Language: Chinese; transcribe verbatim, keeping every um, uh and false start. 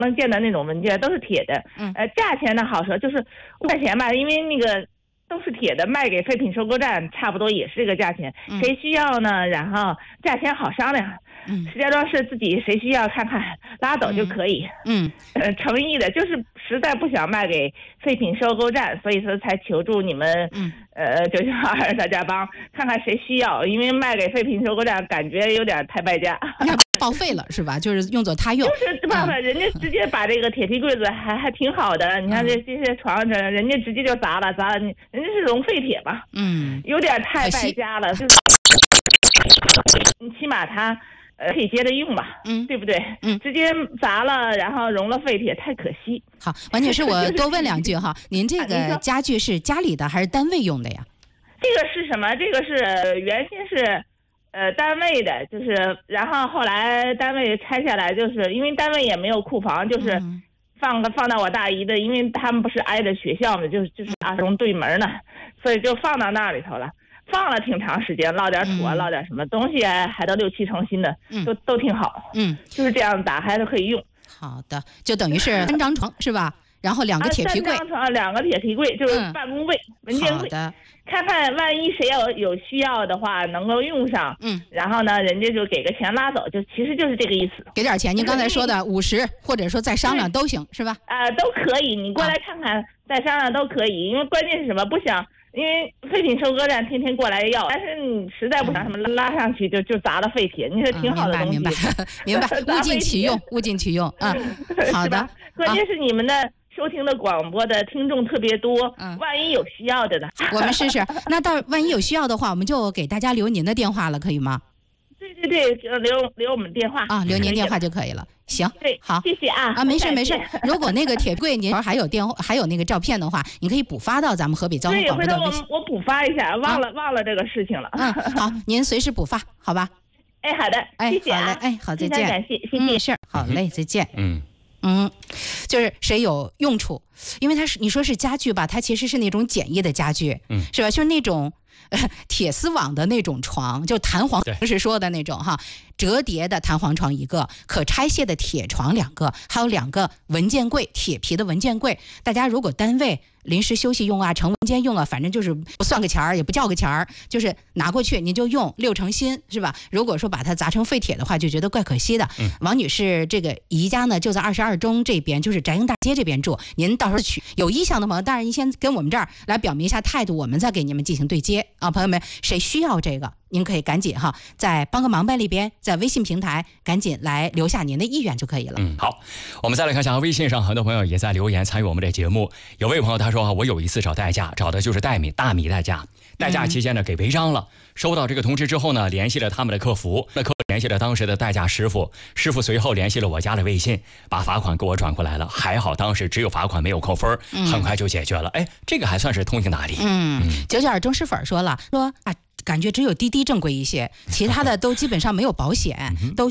能见的那种文件都是铁的。 嗯， 呃，价钱呢好说，就是五块钱吧，因为那个都是铁的，卖给废品收购站差不多也是这个价钱。 嗯、 谁需要呢？然后价钱好商量。 嗯， 石家庄市自己谁需要看看拉走就可以。 嗯， 呃，诚意的，就是实在不想卖给废品收购站，所以说才求助你们。 嗯， 呃，九九二大家帮看看谁需要，因为卖给废品收购站感觉有点太败家。 报废了是吧？就是用作他用。 就是办法，人家直接把这个铁皮柜子还还挺好的，你看这这些床这人家直接就砸了砸了，你人家是熔废铁吧？ 嗯， 有点太败家了，就是你起码它。呃，可以接着用吧， 嗯， 对不对？ 嗯， 直接砸了，然后熔了废铁，太可惜。 好，王女士，我多问两句哈，您这个家具是家里的还是单位用的呀？ 这个是什么？这个是原先是，呃，单位的，就是然后后来单位拆下来，就是因为单位也没有库房，就是放放到我大姨的，因为他们不是挨着学校嘛，就是就是二中对门呢，所以就放到那里头了。放了挺长时间，落点土啊，落点什么东西啊，还都六七成新的， 嗯、 都都挺好。 嗯， 就是这样打开都可以用。 好的，就等于是三张床是吧？然后两个铁皮柜， 啊、三张床，两个铁皮柜，就是办公柜、嗯、文件柜。 好的， 看看万一谁要有需要的话，能够用上。 嗯， 然后呢，人家就给个钱拉走，就其实就是这个意思。 给点钱，您刚才说的五十，或者说再商量都行，是吧？ 啊、呃，都可以，你过来看看，啊、再商量都可以。因为关键是什么？不想。因为废品收割站天天过来要，但是你实在不想什么拉上去就就砸了废铁，你说挺好的东西。 明白明白，明白，物尽其用，物尽其用啊。好的， 关键是你们的收听的广播的听众特别多，嗯，万一有需要的呢？ 我们试试。那到万一有需要的话，我们就给大家留您的电话了，可以吗？ 对对对，留留我们电话啊，留您电话就可以了。行， 对， 好， 谢谢啊啊，没事没事。如果那个铁柜您还有电话还有那个照片的话，你可以补发到咱们河北交通广播的微信。 我我补发一下，忘了、啊、忘了这个事情了。 嗯，好，您随时补发，好吧？ 哎，好的， 哎， 谢谢、啊、 好嘞，哎，好，再见， 感谢，谢谢， 没事、嗯，好嘞，再见。 嗯嗯，就是谁有用处，因为它是你说是家具吧，它其实是那种简易的家具， 嗯， 是吧？就是那种。呃、铁丝网的那种床，就弹簧，平时说的那种哈，折叠的弹簧床一个，可拆卸的铁床两个，还有两个文件柜，铁皮的文件柜。大家如果单位临时休息用啊，成文件用啊，反正就是不算个钱儿，也不叫个钱儿，就是拿过去您就用，六成新是吧？如果说把它砸成废铁的话，就觉得怪可惜的。 嗯、 王女士这个姨家呢就在二十二中这边，就是翟英大街这边住，您到时候去有意向的朋友，当然您先跟我们这儿来表明一下态度，我们再给你们进行对接啊，朋友们，谁需要这个？您可以赶紧哈，在帮个忙呗里边，在微信平台赶紧来留下您的意愿就可以了。 嗯，好，我们再来看一下微信上很多朋友也在留言参与我们这节目。有位朋友他说啊，我有一次找代驾，找的就是代米大米代驾，代驾期间呢给违章了，收到这个通知之后呢，联系了他们的客服，那客服联系了当时的代驾师傅，师傅随后联系了我家的微信，把罚款给我转过来了。还好当时只有罚款没有扣分，很快就解决了。哎，这个还算是通情达理。 嗯，九九二钟师粉说了，说啊。感觉只有滴滴正规一些，其他的都基本上没有保险，都